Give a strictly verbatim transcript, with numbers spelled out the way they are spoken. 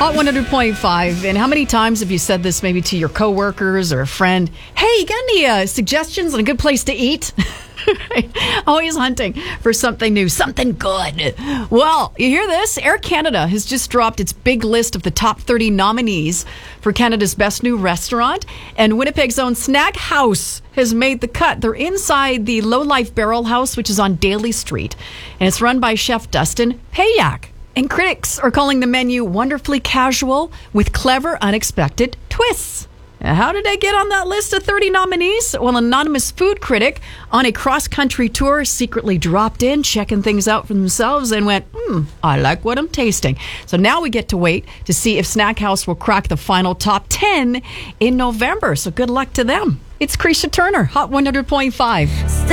Hot one hundred point five. And how many times have you said this maybe to your coworkers or a friend? Hey, you got any uh, suggestions on a good place to eat? Always hunting for something new, something good. Well, you hear this? Air Canada has just dropped its big list of the top thirty nominees for Canada's best new restaurant. And Winnipeg's own Snack House has made the cut. They're inside the Low Life Barrel House, which is on Daly Street. And it's run by Chef Dustin Payak. And critics are calling the menu wonderfully casual with clever, unexpected twists. How did I get on that list of thirty nominees? Well, an anonymous food critic on a cross-country tour secretly dropped in, checking things out for themselves, and went, hmm, I like what I'm tasting. So now we get to wait to see if Snack House will crack the final top ten in November. So good luck to them. It's Krisha Turner, Hot one hundred point five.